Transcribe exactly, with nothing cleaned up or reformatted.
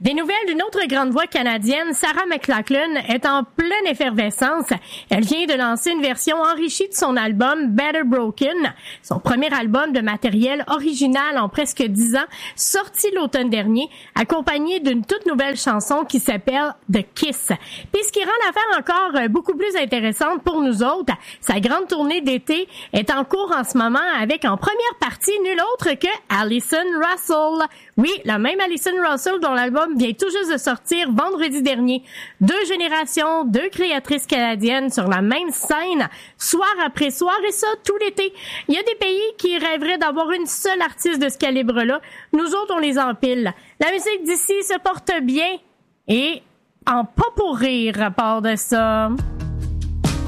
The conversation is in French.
Des nouvelles d'une autre grande voix canadienne, Sarah McLachlan, est en pleine effervescence. Elle vient de lancer une version enrichie de son album Better Broken, son premier album de matériel original en presque dix ans, sorti l'automne dernier, accompagné d'une toute nouvelle chanson qui s'appelle The Kiss. Puis ce qui rend l'affaire encore beaucoup plus intéressante pour nous autres, sa grande tournée d'été est en cours en ce moment avec en première partie nul autre que Alison Russell. Oui, la même Alison Russell dont l'album vient tout juste de sortir vendredi dernier. Deux générations, deux créatrices canadiennes sur la même scène, soir après soir, et ça tout l'été. Il y a des pays qui rêveraient d'avoir une seule artiste de ce calibre-là. Nous autres, on les empile. La musique d'ici se porte bien et en pas pour rire à part de ça.